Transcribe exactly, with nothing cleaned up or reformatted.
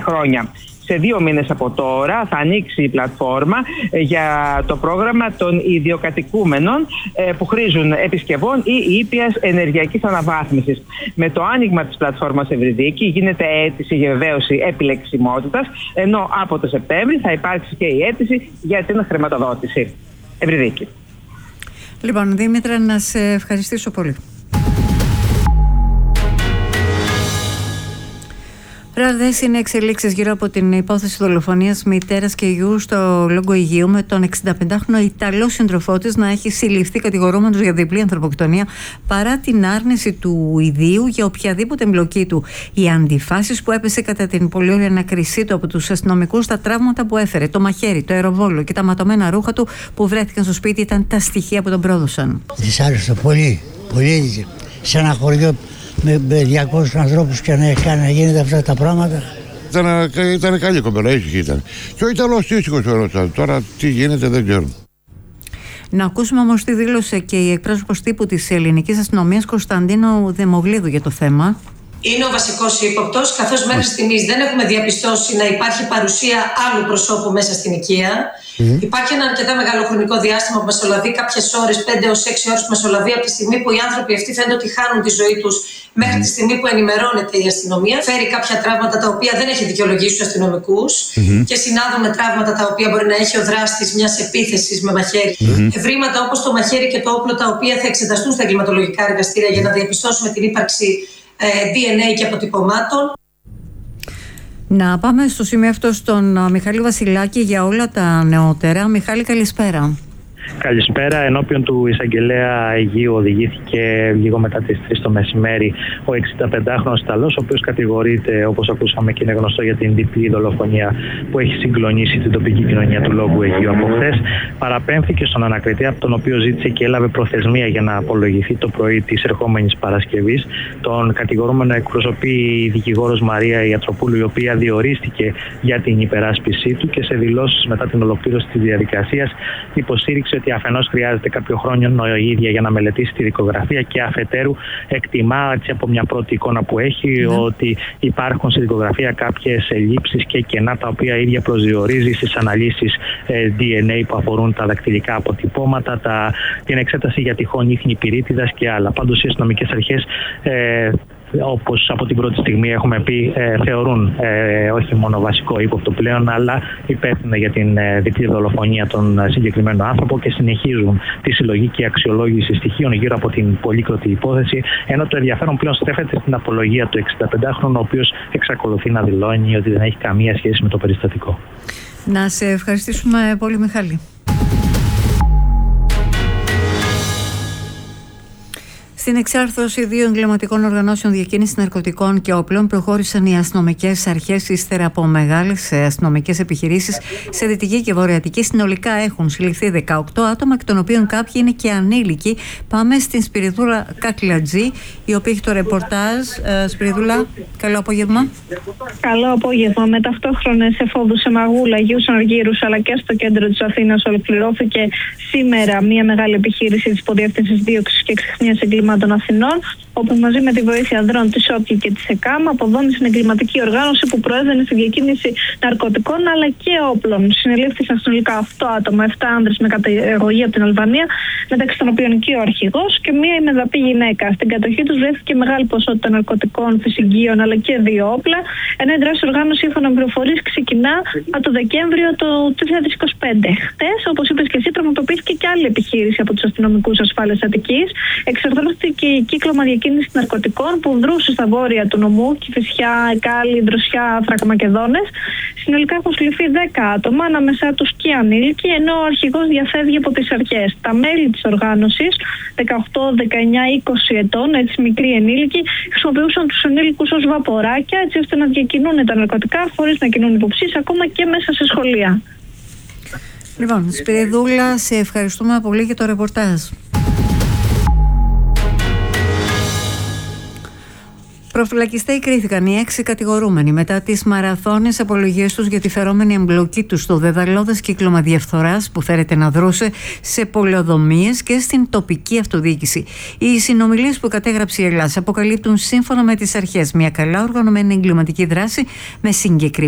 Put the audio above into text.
χρόνια. Σε δύο μήνες από τώρα θα ανοίξει η πλατφόρμα για το πρόγραμμα των ιδιοκατοικούμενων που χρήζουν επισκευών ή ήπιας ενεργειακής αναβάθμισης. Με το άνοιγμα της πλατφόρμας Ευρυδίκη γίνεται αίτηση για βεβαίωση επιλεξιμότητας, ενώ από το Σεπτέμβρη θα υπάρξει και η αίτηση για την χρηματοδότηση. Ευρυδίκη. Λοιπόν, Δήμητρα, να σε ευχαριστήσω πολύ. Βραδές είναι εξελίξεις γύρω από την υπόθεση δολοφονίας μητέρας και γιου στο Λόγκο Αιγαίου, με τον εξηνταπεντάχρονο Ιταλό σύντροφό της να έχει συλληφθεί κατηγορούμενος για διπλή ανθρωποκτονία παρά την άρνηση του ιδίου για οποιαδήποτε εμπλοκή του. Οι αντιφάσεις που έπεσε κατά την πολυόρια ανακρισή του από τους αστυνομικούς, τα τραύματα που έφερε, το μαχαίρι, το αεροβόλο και τα ματωμένα ρούχα του που βρέθηκαν στο σπίτι ήταν τα στοιχεία που τον πρόδωσαν. Της άρεσε πολύ, πολύ, σε ένα χωριό με διακόσιους ανθρώπους και να κάνει να γίνεται αυτά τα πράγματα. Ήταν, ήταν καλή κοπέλα, ήσυχη ήταν. Και ο Ιταλός ήσυχος ήταν. Τώρα τι γίνεται δεν ξέρω. Να ακούσουμε όμως τι δήλωσε και η εκπρόσωπος τύπου της ελληνικής αστυνομίας, Κωνσταντίνο Δεμογλίδου, για το θέμα. Είναι ο βασικός ύποπτος, καθώς μέχρι στιγμής δεν έχουμε διαπιστώσει να υπάρχει παρουσία άλλου προσώπου μέσα στην οικία. Mm. Υπάρχει ένα αρκετά μεγάλο χρονικό διάστημα που μεσολαβεί, κάποιες ώρες, πέντε έως έξι ώρες που μεσολαβεί από τη στιγμή που οι άνθρωποι αυτοί φαίνεται ότι χάνουν τη ζωή τους μέχρι τη στιγμή που ενημερώνεται η αστυνομία. Φέρει κάποια τραύματα τα οποία δεν έχει δικαιολογήσει τους αστυνομικούς mm-hmm. και συνάδουν με τραύματα τα οποία μπορεί να έχει ο δράστης μιας επίθεσης με μαχαίρι. Mm-hmm. Ευρήματα όπως το μαχαίρι και το όπλο, τα οποία θα εξεταστούν στα εγκληματολογικά εργαστήρια για να διαπιστώσουμε την ύπαρξη ντι εν έι και αποτυπωμάτων. Να πάμε στο σημείο αυτό στον Μιχάλη Βασιλάκη για όλα τα νεότερα. Μιχάλη, καλησπέρα. Καλησπέρα. Ενώπιον του εισαγγελέα Αιγαίου οδηγήθηκε λίγο μετά τις τρεις το μεσημέρι ο εξηνταπεντάχρονος Ιταλός, ο οποίος κατηγορείται, όπως ακούσαμε και είναι γνωστό, για την διπλή δολοφονία που έχει συγκλονίσει την τοπική κοινωνία του Λόγκου Αιγαίου από χθες. Παραπέμφθηκε στον ανακριτή, από τον οποίο ζήτησε και έλαβε προθεσμία για να απολογηθεί το πρωί της ερχόμενης Παρασκευής. Τον κατηγορούμενο εκπροσωπεί η δικηγόρος Μαρία Ιατροπούλου, η οποία διορίστηκε για την υπεράσπιση του και σε δηλώσεις μετά την ολοκλήρωση της διαδικασίας υποστήριξε ότι αφενός χρειάζεται κάποιο χρόνο η ίδια για να μελετήσει τη δικογραφία και αφετέρου εκτιμά, έτσι, από μια πρώτη εικόνα που έχει, mm. ότι υπάρχουν στη δικογραφία κάποιες ελλείψεις και κενά τα οποία η ίδια προσδιορίζει στις αναλύσεις ε, ντι εν έι που αφορούν τα δακτυλικά αποτυπώματα, τα, την εξέταση για τυχόν ίχνη πυρίτιδας και άλλα. Πάντως οι αστυνομικές αρχές, ε, όπως από την πρώτη στιγμή έχουμε πει, ε, θεωρούν ε, όχι μόνο βασικό ύποπτο πλέον, αλλά υπεύθυνο για την ε, διπλή δολοφονία των ε, συγκεκριμένων άνθρωπων και συνεχίζουν τη συλλογή και αξιολόγηση στοιχείων γύρω από την πολύκροτη υπόθεση, ενώ το ενδιαφέρον πλέον στρέφεται στην απολογία του εξηνταπεντάχρονου, ο οποίος εξακολουθεί να δηλώνει ότι δεν έχει καμία σχέση με το περιστατικό. Να σε ευχαριστήσουμε πολύ, Μιχάλη. Στην εξάρθρωση δύο εγκληματικών οργανώσεων διακίνησης ναρκωτικών και όπλων προχώρησαν οι αστυνομικές αρχές ύστερα από μεγάλες αστυνομικές επιχειρήσεις σε Δυτική και Βορειοαττική. Συνολικά έχουν συλληφθεί δεκαοκτώ άτομα, εκ των οποίων κάποιοι είναι και ανήλικοι. Πάμε στην Σπυριδούλα Κακλατζή, η οποία έχει το ρεπορτάζ. Σπυριδούλα, καλό απόγευμα. Καλό απόγευμα. Με ταυτόχρονες εφόδους σε Μαγούλα, Αγίους Αργύρους αλλά και στο κέντρο της Αθήνας ολοκληρώθηκε σήμερα μια μεγάλη επιχείρηση της Υποδιεύθυνσης Δίωξης και Εξεχνίας Εγκλημάτων των Αθηνών, όπου μαζί με τη βοήθεια ανδρών της ΟΠΚΙ και της ΕΚΑΜ αποδόμησε την εγκληματική οργάνωση που προέβαινε στη διακίνηση ναρκωτικών αλλά και όπλων. Συνελήφθησαν συνολικά οκτώ άτομα, επτά άνδρες με καταγωγή από την Αλβανία, μεταξύ των οποίων και ο αρχηγός και μία ημεδαπή γυναίκα. Στην κατοχή τους βρέθηκε μεγάλη ποσότητα ναρκωτικών, φυσικίων αλλά και δύο όπλα, ενώ η δράση οργάνωση, σύμφωνα με πληροφορίες, ξεκινά από το Δεκέμβριο του δύο χιλιάδες είκοσι πέντε. Χτες, όπως είπες και εσύ, πραγματοποιήθηκε και άλλη επιχείρηση από τους αστυνομικούς ασφάλειας Αττικής. Εξαρτώθηκε η κύκλωμα διακίνηση ναρκωτικών που δρούσε στα βόρεια του νομού, Κηφισιά, Εκάλη, Δροσιά, Θρακομακεδόνες. Συνολικά έχουν συλληφθεί δέκα άτομα, ανάμεσά τους και ανήλικοι, ενώ ο αρχηγός διαφεύγει από τις αρχές. Τα μέλη της οργάνωσης, δεκαοκτώ, δεκαεννιά, είκοσι ετών, έτσι μικροί ενήλικοι, χρησιμοποιούσαν τους ενήλικους ως βαποράκια, έτσι ώστε να διακινούν τα ναρκωτικά χωρίς να κινούν υποψίες, ακόμα και μέσα σε σχολεία. Λοιπόν, Σπυριδούλα, σε ευχαριστούμε πολύ για το ρεπορτάζ. Προφυλακιστέοι κρίθηκαν οι έξι κατηγορούμενοι μετά τις μαραθώνιες απολογίες τους για τη φερόμενη εμπλοκή τους στο δεδαλώδες κύκλωμα διαφθοράς που φέρεται να δρούσε σε πολεοδομίες και στην τοπική αυτοδιοίκηση. Οι συνομιλίες που κατέγραψε η Ελλάδα αποκαλύπτουν, σύμφωνα με τις αρχές, μια καλά οργανωμένη εγκληματική δράση με συγκεκριμένη